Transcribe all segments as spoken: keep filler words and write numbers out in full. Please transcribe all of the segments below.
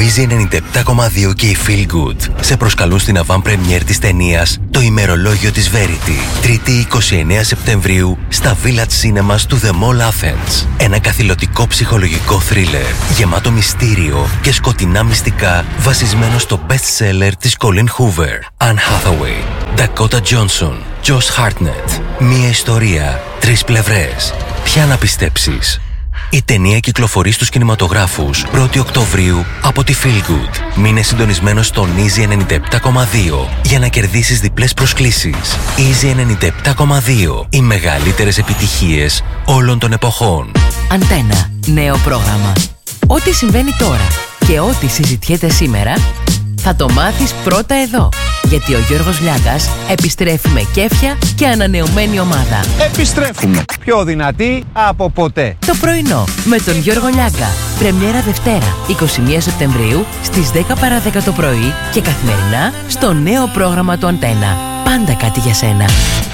Easy ενενήντα επτά κόμμα δύο και η Feel Good σε προσκαλούν στην avant-première της ταινίας «Το ημερολόγιο της Verity», Τρίτη εικοστή ενάτη Σεπτεμβρίου στα Village Cinemas του The Mall Athens. Ένα καθηλωτικό ψυχολογικό θρίλερ γεμάτο μυστήριο και σκοτεινά μυστικά βασισμένο στο best-seller της Colleen Hoover, Anne Hathaway, Dakota Johnson, Josh Hartnett. Μία ιστορία, τρεις πλευρές. Ποια να πιστέψεις? Η ταινία κυκλοφορεί στους κινηματογράφους πρώτη Οκτωβρίου από τη Feel Good. Μείνε συντονισμένος στον Easy ενενήντα επτά κόμμα δύο για να κερδίσεις διπλές προσκλήσεις. Easy ενενήντα επτά κόμμα δύο. Οι μεγαλύτερες επιτυχίες όλων των εποχών. Αντένα. Νέο πρόγραμμα. Ό,τι συμβαίνει τώρα και ό,τι συζητιέται σήμερα θα το μάθεις πρώτα εδώ. Γιατί ο Γιώργος Λιάγκας επιστρέφει με κέφια και ανανεωμένη ομάδα. Επιστρέφουμε πιο δυνατοί από ποτέ. Το πρωινό με τον Γιώργο Λιάγκα. Πρεμιέρα Δευτέρα, εικοστή πρώτη Σεπτεμβρίου στις δέκα παρά δέκα το πρωί και καθημερινά στο νέο πρόγραμμα του Αντένα. Πάντα κάτι για σένα.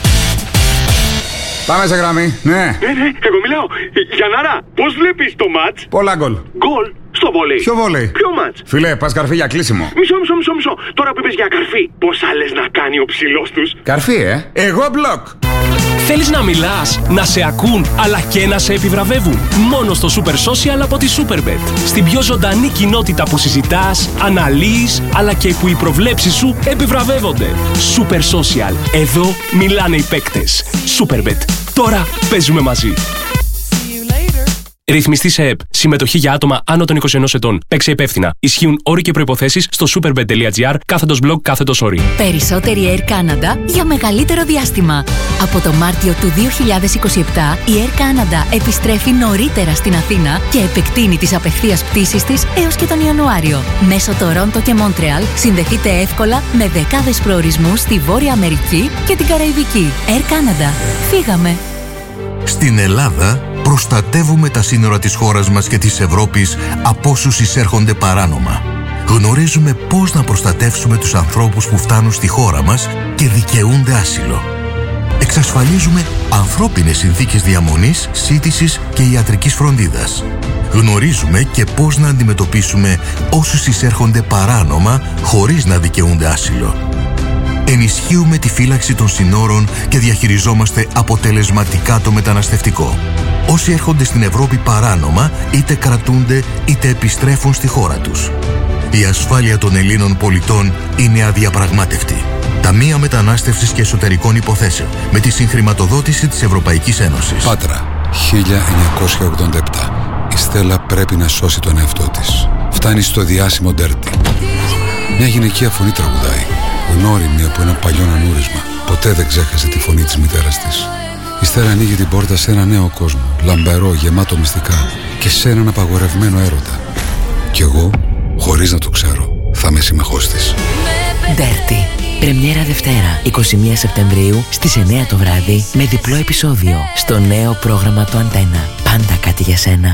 Πάμε σε γραμμή, ναι. Ναι, ναι, εγώ μιλάω. Γιαννάρα, πώς βλέπεις το μάτς? Πολλά γκολ. Γκολ στο βόλεϊ. Ποιο βόλεϊ? Ποιο μάτς? Φίλε, πας καρφί για κλείσιμο. Μισό, μισό, μισό, μισό. Τώρα που είπες για καρφί, πόσα λες να κάνει ο ψηλός τους? Καρφί, ε. Εγώ μπλοκ. Θέλεις να μιλάς, να σε ακούν, αλλά και να σε επιβραβεύουν? Μόνο στο Super Social από τη Superbet. Στην πιο ζωντανή κοινότητα που συζητάς, αναλύεις, αλλά και που οι προβλέψεις σου επιβραβεύονται. Super Social. Εδώ μιλάνε οι παίκτες. Superbet. Τώρα παίζουμε μαζί. Ρυθμιστή σε ΕΠ. Συμμετοχή για άτομα άνω των είκοσι ενός ετών. Παίξε υπεύθυνα. Ισχύουν όροι και προϋποθέσεις στο superbet τελεία gr κάθετος blog κάθετος όροι. Περισσότερη Air Canada για μεγαλύτερο διάστημα. Από το Μάρτιο του δύο χιλιάδες είκοσι επτά η Air Canada επιστρέφει νωρίτερα στην Αθήνα και επεκτείνει τις απευθείας πτήσεις της έως και τον Ιανουάριο. Μέσω Τορόντο και Μόντρεαλ συνδεθείτε εύκολα με δεκάδες προορισμούς στη Βόρεια Αμερική και την Καραϊβική. Air Canada. Φύγαμε. Στην Ελλάδα προστατεύουμε τα σύνορα της χώρας μας και της Ευρώπης από όσους εισέρχονται παράνομα. Γνωρίζουμε πώς να προστατεύσουμε τους ανθρώπους που φτάνουν στη χώρα μας και δικαιούνται άσυλο. Εξασφαλίζουμε ανθρώπινες συνθήκες διαμονής, σύντησης και ιατρικής φροντίδας. Γνωρίζουμε και πώς να αντιμετωπίσουμε όσους εισέρχονται παράνομα χωρίς να δικαιούνται άσυλο. Ενισχύουμε τη φύλαξη των συνόρων και διαχειριζόμαστε αποτελεσματικά το μεταναστευτικό. Όσοι έρχονται στην Ευρώπη παράνομα, είτε κρατούνται είτε επιστρέφουν στη χώρα τους. Η ασφάλεια των Ελλήνων πολιτών είναι αδιαπραγμάτευτη. Ταμεία Μετανάστευσης και Εσωτερικών Υποθέσεων, με τη συγχρηματοδότηση της Ευρωπαϊκής Ένωσης. Πάτρα, χίλια εννιακόσια ογδόντα επτά. Η Στέλλα πρέπει να σώσει τον εαυτό της. Φτάνει στο διάσημο ντέρτι. Μια γυναικεία φωνή τραγουδάει. Γνώριμη από ένα παλιό ανούρισμα. Ποτέ δεν ξέχασε τη φωνή της μητέρας της. Η Στέλλα ανοίγει την πόρτα σε ένα νέο κόσμο. Λαμπερό, γεμάτο μυστικά. Και σε έναν απαγορευμένο έρωτα. Κι εγώ, χωρίς να το ξέρω, θα είμαι σύμμαχός της. Dirty. Πρεμιέρα Δευτέρα, εικοστή πρώτη Σεπτεμβρίου στις εννιά το βράδυ με διπλό επεισόδιο στο νέο πρόγραμμα του Αντένα. Πάντα κάτι για σένα.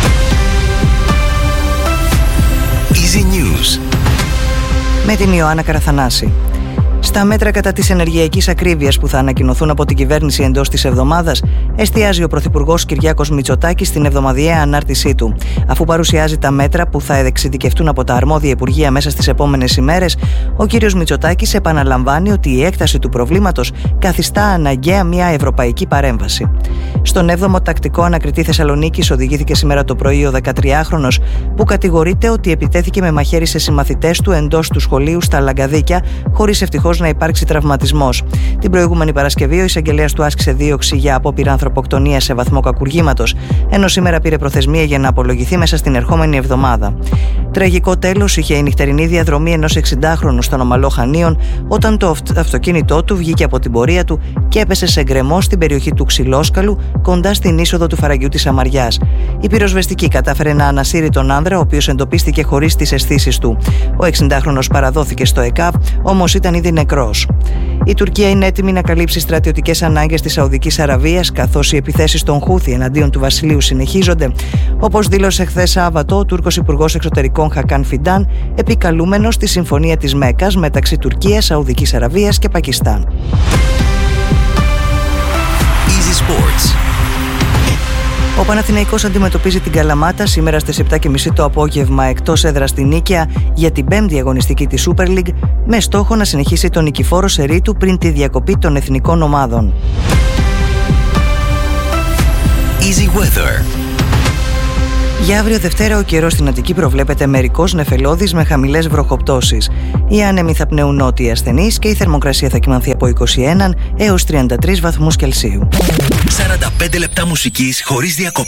Easy News με την Ιωάννα Καραθανάση. Στα μέτρα κατά της ενεργειακής ακρίβειας που θα ανακοινωθούν από την κυβέρνηση εντός της εβδομάδας, εστιάζει ο Πρωθυπουργός Κυριάκος Μητσοτάκης στην εβδομαδιαία ανάρτησή του. Αφού παρουσιάζει τα μέτρα που θα εξειδικευτούν από τα αρμόδια υπουργεία μέσα στις επόμενες ημέρες, ο κ. Μητσοτάκης επαναλαμβάνει ότι η έκταση του προβλήματος καθιστά αναγκαία μια ευρωπαϊκή παρέμβαση. Στον έβδομο τακτικό ανακριτή Θεσσαλονίκης οδηγήθηκε σήμερα το πρωί ο δεκατριάχρονος που κατηγορείται ότι επιτέθηκε με μαχαίρι σε συμμαθητές του εντός του σχολείου στα Λαγκαδίκια, χωρίς ευτυχώς να υπάρξει τραυματισμός. Την προηγούμενη Παρασκευή, ο εισαγγελέας του άσκησε δίωξη για απόπειρα ανθρωποκτονίας σε βαθμό κακουργήματος, ενώ σήμερα πήρε προθεσμία για να απολογηθεί μέσα στην ερχόμενη εβδομάδα. Τραγικό τέλος είχε η νυχτερινή διαδρομή ενός εξηντάχρονου στον ομαλό Χανίων, όταν το αυτοκίνητό του βγήκε από την πορεία του και έπεσε σε γκρεμό στην περιοχή του Ξυλόσκαλου, κοντά στην είσοδο του Φαραγγιού της Αμαριάς. Η πυροσβεστική κατάφερε να ανασύρει τον άνδρα, ο οποίος εντοπίστηκε χωρίς τις αισθήσεις του. Ο εξηντάχρονος παραδόθηκε στο ΕΚΑΒ, όμως ήταν ήδη νεκρός. Η Τουρκία είναι έτοιμη να καλύψει στρατιωτικές ανάγκες της Σαουδικής Αραβίας, καθώς οι επιθέσεις των Χούθι εναντίον του βασιλείου συνεχίζονται. Όπως δήλωσε χθες Σάββατο ο Τούρκος Υπουργός Εξωτερικών Χακάν Φιντάν, επικαλούμενος στη Συμφωνία της Μέκκας μεταξύ Τουρκίας, Σαουδικής Αραβίας και Πακιστάν. Easy Sports Ο Παναθηναϊκός αντιμετωπίζει την Καλαμάτα σήμερα στις επτά και μισή το απόγευμα εκτός έδρας στη Νίκαια για την πέμπτη αγωνιστική της Super League με στόχο να συνεχίσει τον νικηφόρο σερί του πριν τη διακοπή των εθνικών ομάδων. Easy Weather. Για αύριο Δευτέρα ο καιρός στην Αττική προβλέπεται μερικώς νεφελώδης με χαμηλές βροχοπτώσεις. Οι άνεμοι θα πνέουν νότιοι ασθενείς και η θερμοκρασία θα κυμανθεί από είκοσι ένα έως τριάντα τρεις βαθμούς Κελσίου. σαράντα πέντε λεπτά μουσικής χωρίς διακοπή.